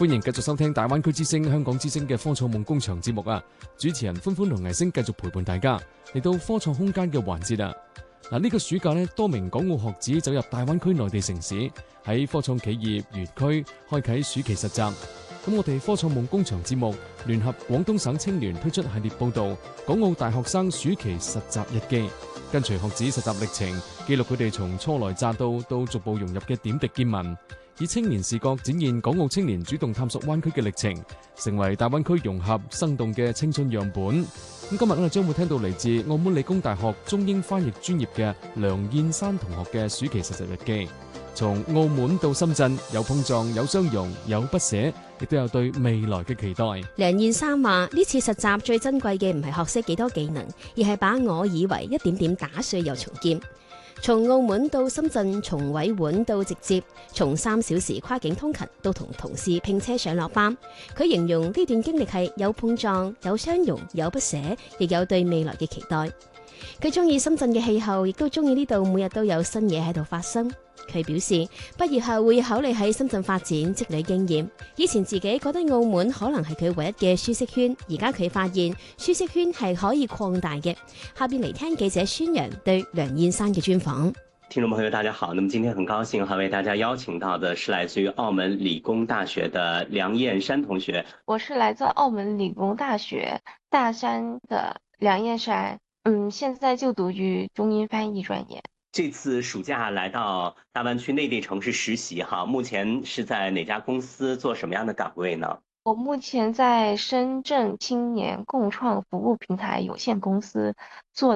歡迎繼續收聽大灣區之聲、香港之聲嘅科創夢工場節目啊！主持人歡歡同藝星繼續陪伴大家嚟到科創空間嘅環節啊！嗱，呢個暑假呢，多名港澳學子走入大灣區內地城市，喺科創企業園區開啟暑期實習。咁我哋科創夢工場節目聯合廣東省青聯推出系列報道《港澳大學生暑期實習日記》，跟隨學子實習歷程，記錄佢哋從初來乍到到逐步融入嘅點滴見聞，以青年視角展現港澳青年主動探索灣區嘅歷程，成為大灣區融合生動嘅青春樣本。咁今日我哋將會聽到嚟自澳門理工大學中英翻譯專業嘅梁燕珊同學嘅暑期實習日記。從澳門到深圳，有碰撞，有相融，有不捨，亦都有對未來嘅期待。 梁燕珊話：呢次實習最珍貴嘅唔係學識幾多技能，而係把我以為一點點打碎又重建。從澳門到深圳，從委婉到直接，從3小時跨境通勤到同同事拼車上落班。佢形容呢段經歷係有碰撞，有相融，有不捨，亦有對未來嘅期待。佢中意深圳嘅氣候，亦都中意呢度每日都有新嘢喺度發生。佢表示畢業後會考慮喺深圳發展，積累經驗。以前自己覺得澳門可能係佢唯一嘅舒適圈，而家佢發現舒適圈係可以擴大嘅。下邊嚟聽記者宣揚對梁燕珊嘅專訪。 聽眾朋友大家好，那麼今天很高興為大家邀請到的是來自於澳門理工大學的梁燕珊同學。 我是來自澳門理工大學大三的梁燕珊，現在就讀於中英翻譯專業。 這次暑假來到大灣區內地城市實習哈，目前是在哪家公司做什麼樣的崗位呢？ 我目前在深圳青年共創服務平台有限公司做